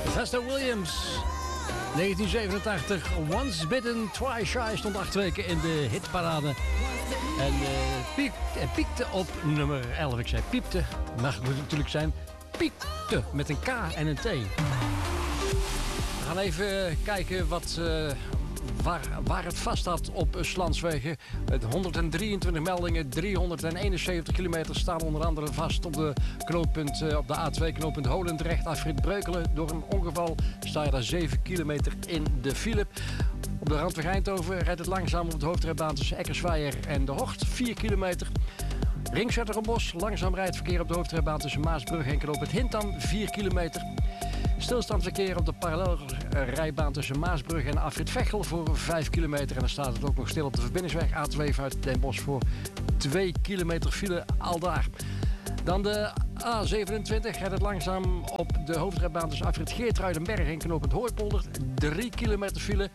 Vesta Williams, 1987. Once Bitten, Twice Shy stond 8 weken in de hitparade. En piekte op nummer 11. Ik zei piepte, maar het moet natuurlijk zijn piekte met een K en een T. We gaan even kijken waar het vast staat op Slanswegen. 123 meldingen, 371 kilometer staan onder andere vast op de knooppunt, op de A2 knooppunt Holendrecht. Afrit Breukelen. Door een ongeval sta je daar 7 kilometer in de file. Op de randweg Eindhoven rijdt het langzaam op de hoofdrijbaan tussen Eckersweijer en De Hort. 4 kilometer. Ring Zetterenbos. Langzaam rijdt verkeer op de hoofdrijbaan tussen Maasbrug en knooppunt Hintam. 4 kilometer. Stilstandverkeer op de parallelrijbaan tussen Maasbrug en Afrit Veghel voor 5 kilometer. En dan staat het ook nog stil op de verbindingsweg A2 vanuit Den Bosch voor 2 kilometer file aldaar. Dan de A27 rijdt het langzaam op de hoofdrijbaan tussen Afrit Geertruidenberg en knooppunt Hooipolder. 3 kilometer file.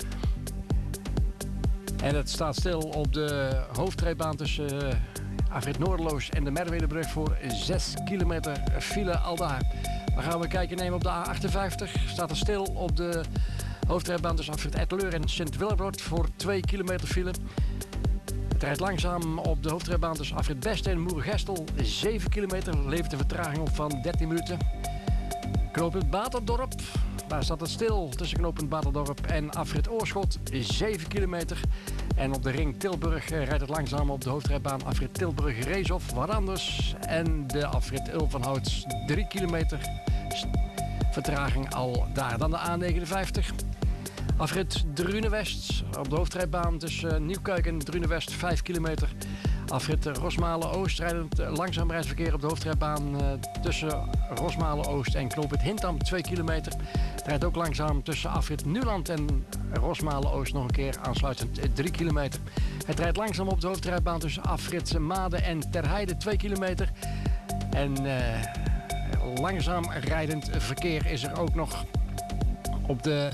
En het staat stil op de hoofdrijbaan tussen Afrit Noorderloos en de Merwedebrug voor 6 kilometer file aldaar. Dan gaan we kijken nemen op de A58. Staat er stil op de hoofdrijbaan tussen Afrit Etteleur en Sint-Willebrod voor 2 kilometer file. Het rijdt langzaam op de hoofdrijbaan tussen Afrit Best en Moergestel. 7 kilometer levert een vertraging op van 13 minuten. Knooppunt Baterdorp. Daar staat het stil tussen knooppunt Baterdorp en Afrit Oorschot. 7 kilometer. En op de ring Tilburg rijdt het langzaam op de hoofdrijbaan Afrit Tilburg-Reeshof. Wat anders. En de Afrit Ulvenhout 3 kilometer vertraging al daar. Dan de A59. Afrit Drunewest op de hoofdrijbaan tussen Nieuwkuik en Drunewest 5 kilometer. Afrit Rosmalen-Oost rijdend langzaam rijdsverkeer op de hoofdrijbaan tussen Rosmalen-Oost en knooppunt Hintam 2 kilometer. Het rijdt ook langzaam tussen Afrit Nuland en Rosmalen-Oost nog een keer aansluitend 3 kilometer. Het rijdt langzaam op de hoofdrijbaan tussen Afrit Maden en Terheide 2 kilometer. En langzaam rijdend verkeer is er ook nog op de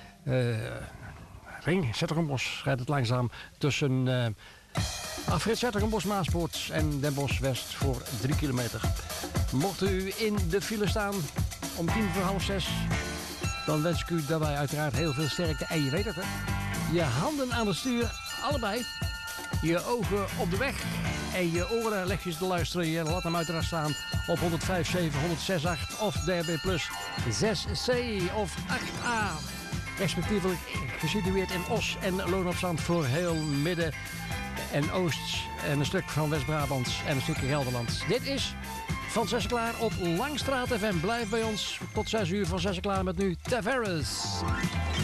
ring Zetterenbos. Rijdt het langzaam tussen Afrit Zetterenbos-Maaspoort en Den Bosch West voor 3 kilometer. Mocht u in de file staan om 5:45, dan wens ik u daarbij uiteraard heel veel sterkte. En je weet het, hè? Je handen aan het stuur, allebei. Je ogen op de weg en je oren leg je te luisteren. Je laat hem uiteraard staan op 105.7, 106.8 of DRB+, 6C of 8A. Respectievelijk gesitueerd in Os en Loon op Zand voor heel Midden- en Oost en een stuk van West-Brabant en een stukje Gelderland. Dit is Van Zesseklaar op Langstraat FM. Blijf bij ons tot 6 uur van Zesseklaar met nu Tavares.